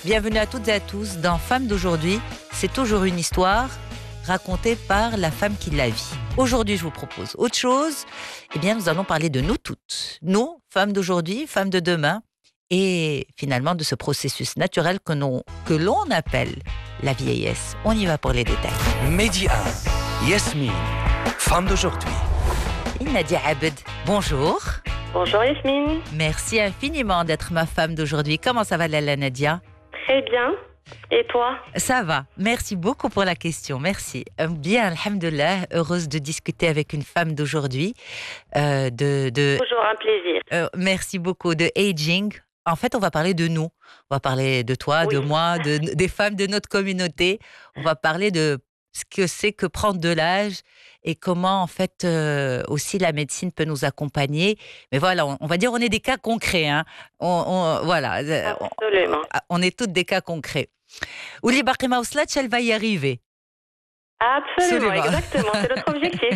Bienvenue à toutes et à tous dans Femmes d'aujourd'hui. C'est toujours une histoire racontée par la femme qui la vit. Aujourd'hui, je vous propose autre chose. Eh bien, nous allons parler de nous toutes. Nous, femmes d'aujourd'hui, femmes de demain. Et finalement, de ce processus naturel que l'on appelle la vieillesse. On y va pour les détails. Mehdi 1, Yasmine, femme d'aujourd'hui. Nadia Abed, bonjour. Bonjour Yasmine. Merci infiniment d'être ma femme d'aujourd'hui. Comment ça va, Lala Nadia? Très bien. Et toi? Ça va. Merci beaucoup pour la question. Merci. Bien, alhamdoulilah, heureuse de discuter avec une femme d'aujourd'hui. Toujours un plaisir. Merci beaucoup. De aging. En fait, on va parler de nous. On va parler de toi, de moi, des femmes de notre communauté. On va parler de ce que c'est que prendre de l'âge et comment, en fait, aussi la médecine peut nous accompagner. Mais voilà, on va dire on est des cas concrets. Hein. Voilà. Absolument. On est toutes des cas concrets. Ouli Bakima Ouslatch, elle va y arriver. Absolument, exactement. C'est notre objectif.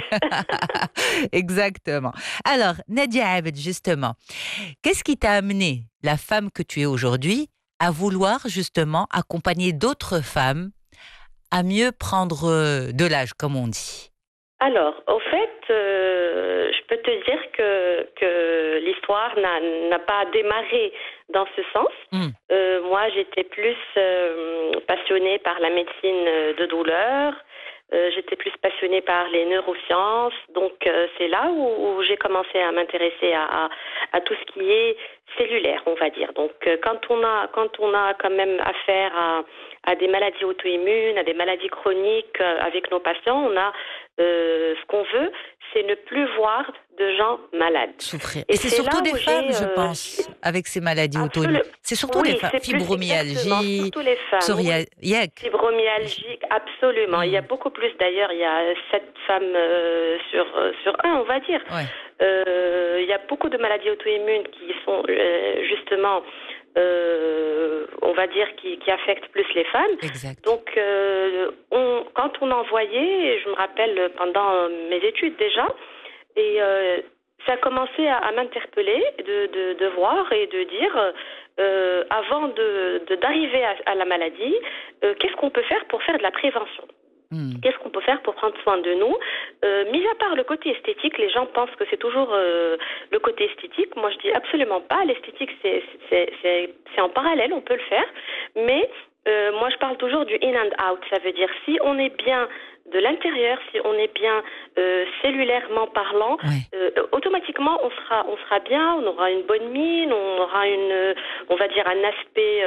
Exactement. Alors, Nadia Abed, justement, qu'est-ce qui t'a amené, la femme que tu es aujourd'hui, à vouloir justement accompagner d'autres femmes à mieux prendre de l'âge, comme on dit? Alors, au fait, je peux te dire que l'histoire n'a pas démarré dans ce sens. Moi, j'étais plus passionnée par la médecine de douleur. J'étais plus passionnée par les neurosciences, donc c'est là où j'ai commencé à m'intéresser à tout ce qui est cellulaire, on va dire. Donc quand on a quand même affaire à des maladies auto-immunes, à des maladies chroniques avec nos patients, on a ce qu'on veut, c'est ne plus voir de gens malades. Souffrir. Et c'est surtout des femmes, je pense, avec ces maladies auto-immunes. C'est surtout des femmes. Fibromyalgie, surtout les femmes. psoriasis. Fibromyalgie, absolument. Il y a beaucoup plus, d'ailleurs, il y a 7 femmes sur 1, on va dire. Ouais. Il y a beaucoup de maladies auto-immunes qui sont justement, on va dire, qui affectent plus les femmes. Exact. Donc, quand on en voyait, je me rappelle pendant mes études déjà, et ça a commencé à m'interpeller de voir et de dire, avant d'arriver à la maladie, qu'est-ce qu'on peut faire pour faire de la prévention? Qu'est-ce qu'on peut faire pour prendre soin de nous? Mis à part le côté esthétique, les gens pensent que c'est toujours le côté esthétique. Moi, je dis absolument pas. L'esthétique, c'est en parallèle, on peut le faire. Mais moi, je parle toujours du in and out. Ça veut dire si on est bien de l'intérieur, si on est bien cellulairement parlant, automatiquement on sera bien, on aura une bonne mine, on aura on va dire un aspect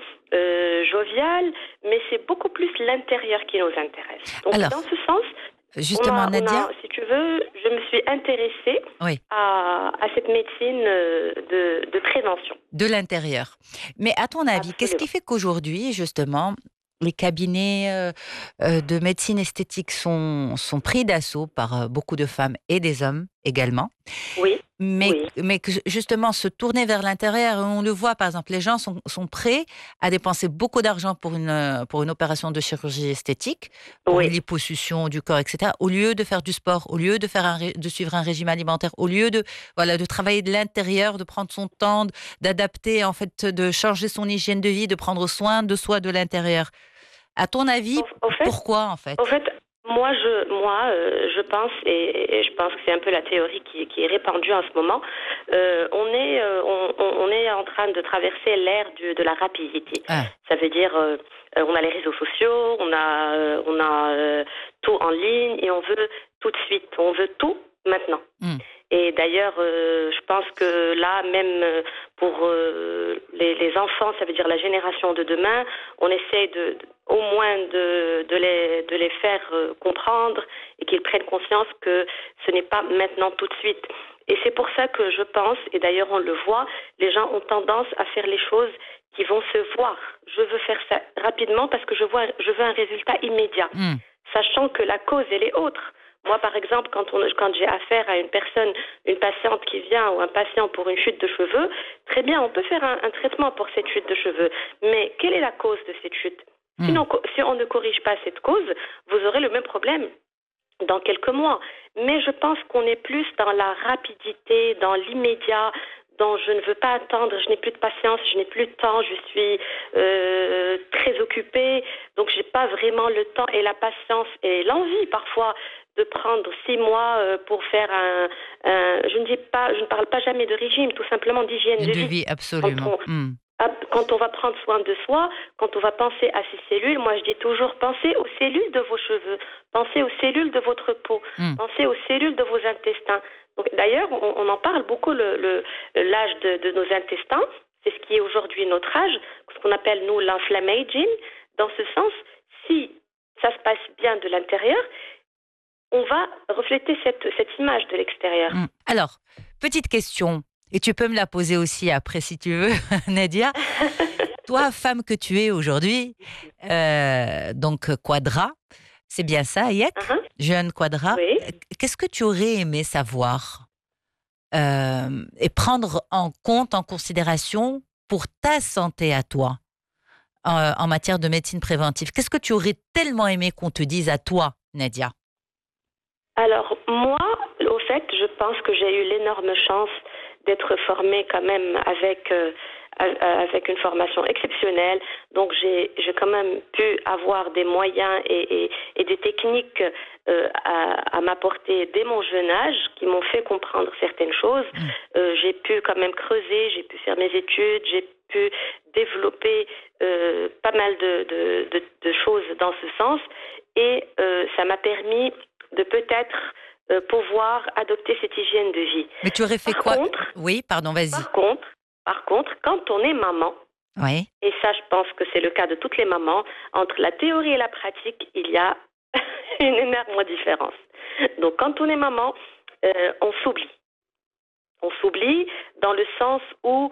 jovial, mais c'est beaucoup plus l'intérieur qui nous intéresse. Donc alors, dans ce sens, justement, Nadia, si tu veux, je me suis intéressée à cette médecine de prévention. De l'intérieur. Mais à ton avis, qu'est-ce qui fait qu'aujourd'hui, justement, les cabinets de médecine esthétique sont pris d'assaut par beaucoup de femmes et des hommes également? Oui. Mais que justement, se tourner vers l'intérieur, on le voit, par exemple, les gens sont prêts à dépenser beaucoup d'argent pour une opération de chirurgie esthétique, pour une liposuction du corps, etc., au lieu de faire du sport, au lieu de suivre un régime alimentaire, au lieu de travailler de l'intérieur, de prendre son temps, d'adapter, en fait, de changer son hygiène de vie, de prendre soin de soi de l'intérieur. À ton avis, pourquoi, en fait? Moi, je pense, et je pense que c'est un peu la théorie qui est répandue en ce moment, on est en train de traverser l'ère de la rapidité. Ça veut dire, on a les réseaux sociaux, on a tout en ligne, et on veut tout de suite, on veut tout maintenant. Et d'ailleurs, je pense que là, même pour les enfants, ça veut dire la génération de demain, on essaie au moins de les faire comprendre et qu'ils prennent conscience que ce n'est pas maintenant tout de suite. Et c'est pour ça que je pense, et d'ailleurs on le voit, les gens ont tendance à faire les choses qui vont se voir. Je veux faire ça rapidement parce que je veux un résultat immédiat, sachant que la cause, elle est autre. Moi, par exemple, quand j'ai affaire à une patiente qui vient ou un patient pour une chute de cheveux, très bien, on peut faire un traitement pour cette chute de cheveux. Mais quelle est la cause de cette chute? Si on ne corrige pas cette cause, vous aurez le même problème dans quelques mois. Mais je pense qu'on est plus dans la rapidité, dans l'immédiat, dont je ne veux pas attendre, je n'ai plus de patience, je n'ai plus de temps, je suis très occupée, donc j'ai pas vraiment le temps et la patience et l'envie parfois de prendre 6 mois pour faire je ne parle pas jamais de régime, tout simplement d'hygiène de vie. Absolument. Quand on va prendre soin de soi, quand on va penser à ses cellules, moi je dis toujours, pensez aux cellules de vos cheveux, pensez aux cellules de votre peau, pensez aux cellules de vos intestins. Donc, d'ailleurs, on en parle beaucoup, l'âge de nos intestins, c'est ce qui est aujourd'hui notre âge, ce qu'on appelle nous l'inflammaging. Dans ce sens, si ça se passe bien de l'intérieur, on va refléter cette image de l'extérieur. Alors, petite question. Et tu peux me la poser aussi après si tu veux, Nadia. Toi, femme que tu es aujourd'hui, donc Quadra, c'est bien ça, Yek, jeune Quadra. Oui. Qu'est-ce que tu aurais aimé savoir et prendre en considération pour ta santé à toi en matière de médecine préventive? Qu'est-ce que tu aurais tellement aimé qu'on te dise à toi, Nadia? Alors, moi, au fait, je pense que j'ai eu l'énorme chance d'être formée quand même avec une formation exceptionnelle. Donc, j'ai quand même pu avoir des moyens et des techniques à m'apporter dès mon jeune âge qui m'ont fait comprendre certaines choses. J'ai pu quand même creuser, j'ai pu faire mes études, j'ai pu développer pas mal de choses dans ce sens. Et ça m'a permis de peut-être pouvoir adopter cette hygiène de vie. Mais tu aurais fait quoi? Oui, pardon, vas-y. Par contre, quand on est maman, oui. Et ça, je pense que c'est le cas de toutes les mamans, entre la théorie et la pratique, il y a une énorme différence. Donc, quand on est maman, on s'oublie. On s'oublie dans le sens où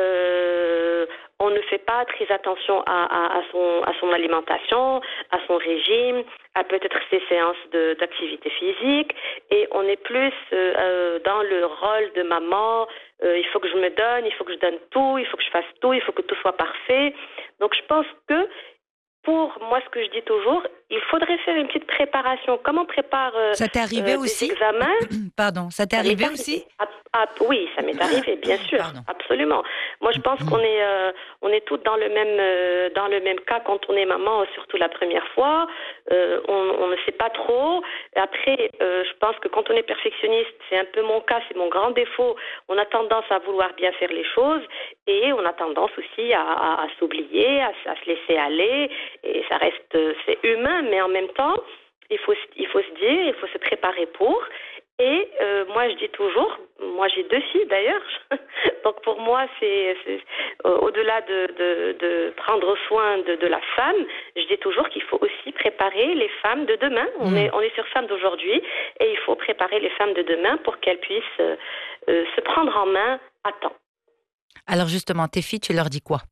on ne fait pas très attention à son alimentation, à son régime, à peut-être ses séances d'activité physique, et on est plus dans le rôle de maman. Il faut que je me donne, il faut que je donne tout, il faut que je fasse tout, il faut que tout soit parfait. Donc je pense que pour moi, ce que je dis toujours, il faudrait faire une petite préparation. Comment on prépare ça t'est arrivé aussi des examens? Pardon, ça t'est arrivé aussi? Oui, ça m'est arrivé, bien sûr, absolument. Moi, je pense qu'on est toutes dans le même cas quand on est maman, surtout la première fois. On ne sait pas trop. Après, je pense que quand on est perfectionniste, c'est un peu mon cas, c'est mon grand défaut. On a tendance à vouloir bien faire les choses et on a tendance aussi à s'oublier, à se laisser aller. Et ça reste, c'est humain, mais en même temps, il faut se dire, il faut se préparer pour. Et moi, je dis toujours, moi j'ai 2 filles d'ailleurs, donc pour moi, c'est au-delà de prendre soin de la femme, je dis toujours qu'il faut aussi préparer les femmes de demain. On est sur femmes d'aujourd'hui et il faut préparer les femmes de demain pour qu'elles puissent se prendre en main à temps. Alors justement, tes filles, tu leur dis quoi?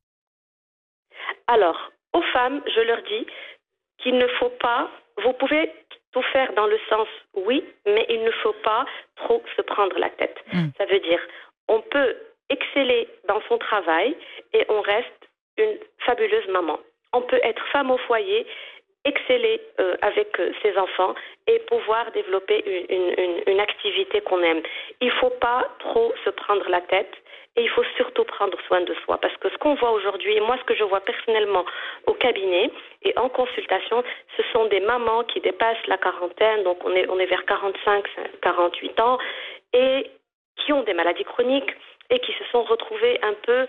Alors, aux femmes, je leur dis qu'il ne faut pas, vous pouvez tout faire dans le sens oui, mais il ne faut pas trop se prendre la tête. Ça veut dire, on peut exceller dans son travail et on reste une fabuleuse maman. On peut être femme au foyer, exceller avec ses enfants et pouvoir développer une activité qu'on aime. Il ne faut pas trop se prendre la tête. Et il faut surtout prendre soin de soi. Parce que ce qu'on voit aujourd'hui, et moi ce que je vois personnellement au cabinet et en consultation, ce sont des mamans qui dépassent la quarantaine, donc on est vers 45, 48 ans, et qui ont des maladies chroniques et qui se sont retrouvées un peu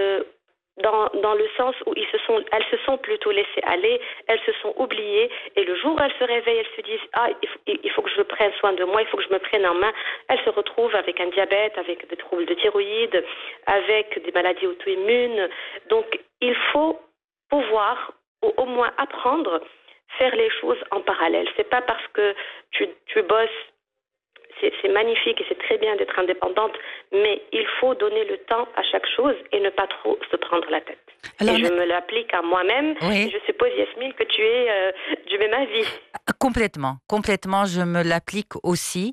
dans le sens où elles se sont plutôt laissées aller, elles se sont oubliées, et le jour où elles se réveillent, elles se disent il faut que je prenne soin de moi, il faut que je me prenne en main. Elles se retrouvent avec un diabète, avec des troubles de thyroïde, avec des maladies auto-immunes. Donc il faut pouvoir au moins apprendre, faire les choses en parallèle. C'est pas parce que tu bosses. C'est magnifique et c'est très bien d'être indépendante, mais il faut donner le temps à chaque chose et ne pas trop se prendre la tête. Alors, et je me l'applique à moi-même. Oui. Je suppose, Yasmine, que tu es du même avis. Complètement, je me l'applique aussi.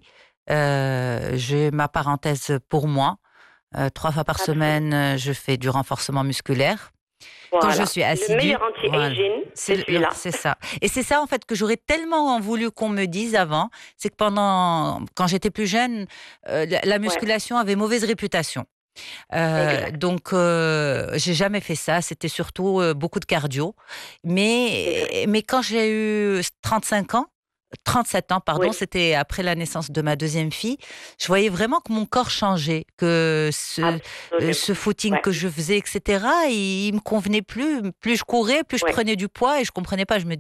J'ai ma parenthèse pour moi. 3 fois par semaine, je fais du renforcement musculaire. Voilà. Quand je suis assidue, le meilleur anti-aging, c'est celui-là. C'est ça. Et c'est ça, en fait, que j'aurais tellement voulu qu'on me dise avant. C'est que quand j'étais plus jeune, la musculation avait mauvaise réputation. Donc, j'ai jamais fait ça. C'était surtout beaucoup de cardio. Mais quand j'ai eu 37 ans, pardon, c'était après la naissance de ma deuxième fille, je voyais vraiment que mon corps changeait, que ce footing que je faisais, etc., il me convenait plus. Plus je courais, plus je prenais du poids et je comprenais pas. Je me